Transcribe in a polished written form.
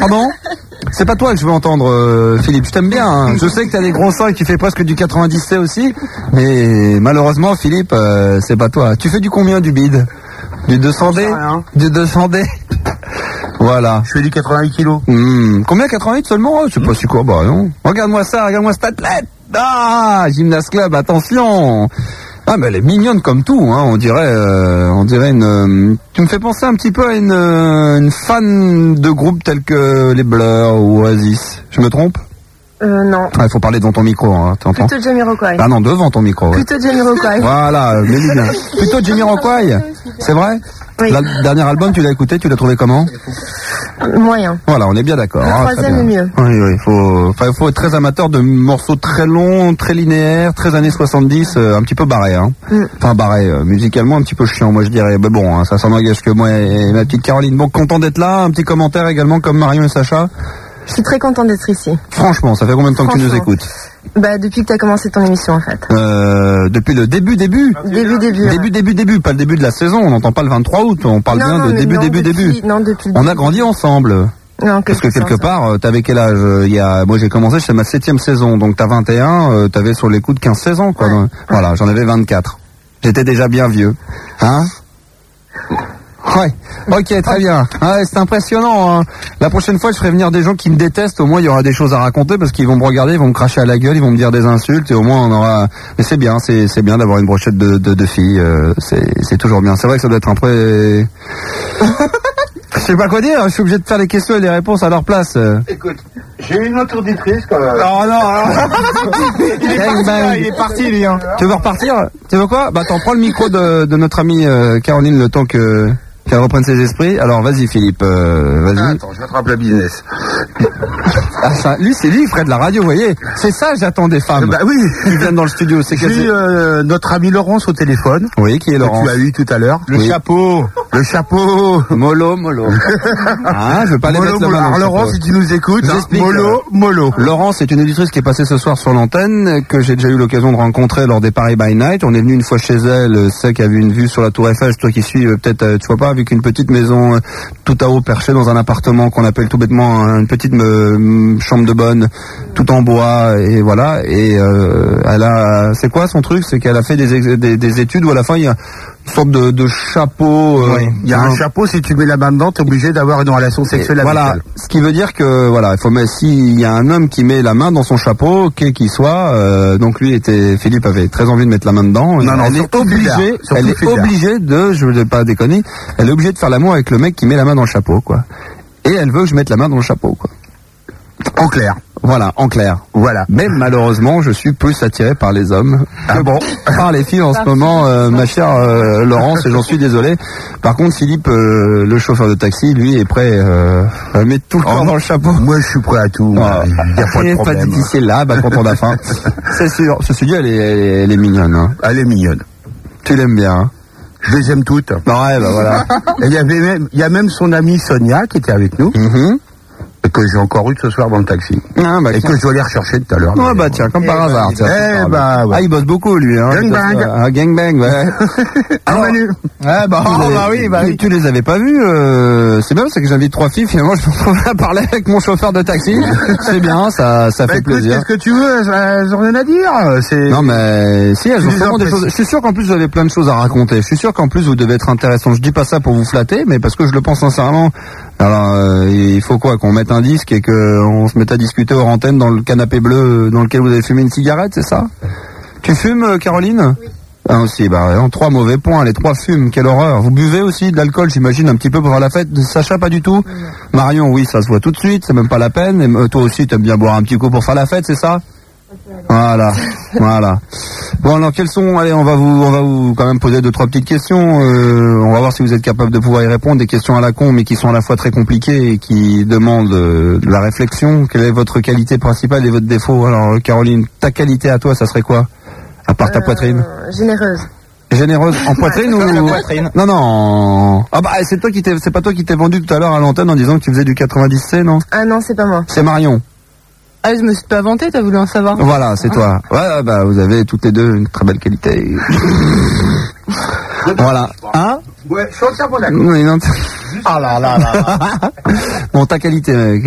Pardon? C'est pas toi que je veux entendre, Philippe. Je t'aime bien. Hein. Je sais que t'as des gros seins et que tu fais presque du 90C aussi. Mais malheureusement, Philippe, c'est pas toi. Tu fais du combien du bide? Du 200D? Du 200D? Voilà. Je fais du 88 kilos. Combien, 88 seulement? Je sais pas si quoi, bah non. Regarde-moi ça, regarde-moi cet athlète. Ah, Gymnast Club, attention. Ah, mais elle est mignonne comme tout, hein. On dirait une. Tu me fais penser un petit peu à une fan de groupes tels que les Blur ou Oasis. Je me trompe? Non. Ah, il faut parler devant ton micro, hein. T'entends? Plutôt Jamiroquai. Ah non, devant ton micro. Ouais. Plutôt Jamiroquai. Voilà, mais bien. Plutôt Jamiroquai. C'est vrai? Oui. Le dernier album, tu l'as écouté, tu l'as trouvé comment? Moyen. Voilà, on est bien d'accord. Le troisième est mieux. Oui, faut être très amateur de morceaux très longs, très linéaires, très années 70, un petit peu barré, hein. Enfin, barré, musicalement un petit peu chiant, moi je dirais. Mais bon, hein, ça s'en engage que moi et ma petite Caroline. Bon, content d'être là, un petit commentaire également comme Marion et Sacha. Je suis très content d'être ici. Franchement, ça fait combien de temps que tu nous écoutes? Bah, depuis que tu as commencé ton émission, en fait. Depuis le début. Début, pas le début de la saison. On n'entend pas le 23 août. On parle bien de début. Non, depuis. On a grandi ensemble. Non, parce que quelque part, t'avais quel âge? Moi j'ai commencé, c'est ma 7e saison, donc t'as 21, t'avais sur les coups de 15-16 ans, quoi. Ouais. Voilà, j'en avais 24. J'étais déjà bien vieux. Hein? Ouais, ok, très bien. Ouais, c'est impressionnant. Hein. La prochaine fois, je ferai venir des gens qui me détestent. Au moins, il y aura des choses à raconter parce qu'ils vont me regarder, ils vont me cracher à la gueule, ils vont me dire des insultes et au moins on aura. Mais c'est bien d'avoir une brochette de filles. C'est toujours bien. C'est vrai que ça doit être un peu. Je sais pas quoi dire. Je suis obligé de faire les questions et les réponses à leur place. Écoute, j'ai une autre auditrice quand même. Non. Il est parti, lui. Hein. Tu veux repartir? Tu veux quoi? Bah, t'en prends le micro de notre amie Caroline le temps qu'elle reprenne ses esprits. Alors, vas-y, Philippe, vas-y. Ah, attends, je vais te rappeler le business. Ah, ça, lui, il ferait de la radio, vous voyez. C'est ça, j'attends des femmes. Bah oui. Qui viennent dans le studio. C'est j'ai notre ami Laurence au téléphone. Oui, qui est Laurence? Que tu as eu tout à l'heure. Le chapeau. Mollo. Ah, je veux pas les mettre le main. Alors, Laurence, si tu nous écoutes, mollo. Laurence est une auditrice qui est passée ce soir sur l'antenne, que j'ai déjà eu l'occasion de rencontrer lors des Paris by Night. On est venu une fois chez elle, celle qui a vu une vue sur la Tour Eiffel. Toi qui suis, peut-être, tu vois pas, avec une petite maison tout à haut perchée dans un appartement qu'on appelle tout bêtement une petite chambre de bonne, tout en bois, et voilà. Et elle a, c'est quoi son truc? C'est qu'elle a fait des études où à la fin il y a une sorte de chapeau. Il y a un chapeau, si tu mets la main dedans, t'es obligé d'avoir une relation sexuelle avec elle. Ce qui veut dire que il faut mettre, s'il y a un homme qui met la main dans son chapeau, quel qu'il soit, donc Philippe avait très envie de mettre la main dedans. Elle est obligée de, je ne vais pas déconner, elle est obligée de faire l'amour avec le mec qui met la main dans le chapeau, quoi. Et elle veut que je mette la main dans le chapeau, quoi. En clair. Voilà, en clair. Voilà. Mais malheureusement, je suis plus attiré par les hommes que par les filles en ce moment, ma chère Laurence, et j'en suis désolé. Par contre, Philippe, le chauffeur de taxi, lui, est prêt à mettre tout le corps dans le chapeau. Moi, je suis prêt à tout. C'est pas difficile là, quand on a faim. C'est sûr. Ceci dit, elle est mignonne. Hein. Elle est mignonne. Tu l'aimes bien, hein? Je les aime toutes. Ouais, bah voilà. Et il y a même son amie Sonia qui était avec nous. Et que j'ai encore eu ce soir dans le taxi. Et que je dois aller rechercher tout à l'heure. Ouais, bah tiens, comme par hasard. Ouais. Il bosse beaucoup, lui. Hein. Gangbang. Gangbang, ouais. Alors, Manu. Oui. Tu les avais pas vus. C'est bien, c'est que j'invite 3 filles. Finalement, je me retrouve à parler avec mon chauffeur de taxi. C'est bien, ça fait plaisir. Qu'est-ce que tu veux? Elles ont rien à dire. Non, mais si, elles ont sûrement des choses. Je suis sûr qu'en plus, vous avez plein de choses à raconter. Je suis sûr qu'en plus, vous devez être intéressant. Je dis pas ça pour vous flatter, mais parce que je le pense sincèrement. Alors, il faut quoi? Qu'on mette un disque et qu'on se mette à discuter hors antenne dans le canapé bleu dans lequel vous avez fumé une cigarette, c'est ça? Tu fumes, Caroline? Oui. Ah aussi, en 3 mauvais points, les 3 fument, quelle horreur. Vous buvez aussi de l'alcool, j'imagine, un petit peu pour faire la fête. Sacha, pas du tout? Marion, oui, ça se voit tout de suite, c'est même pas la peine. Et toi aussi, t'aimes bien boire un petit coup pour faire la fête, c'est ça? Voilà. Bon, alors quels sont, allez, on va vous quand même poser 2-3 petites questions. On va voir si vous êtes capable de pouvoir y répondre. Des questions à la con, mais qui sont à la fois très compliquées et qui demandent de la réflexion. Quelle est votre qualité principale et votre défaut? Alors, Caroline, ta qualité à toi, ça serait quoi? À part ta poitrine? Généreuse en poitrine ou poitrine? Non. Ah bah c'est pas toi qui t'es vendu tout à l'heure à l'antenne en disant que tu faisais du 90C, non? Ah non, c'est pas moi. C'est Marion. Ah, je me suis pas inventée, t'as voulu en savoir? Voilà, c'est toi. Ouais, bah vous avez toutes les deux une très belle qualité. Voilà. Hein? Ouais, je suis entièrement d'accord. Oui, non. Ah là. Bon, ta qualité,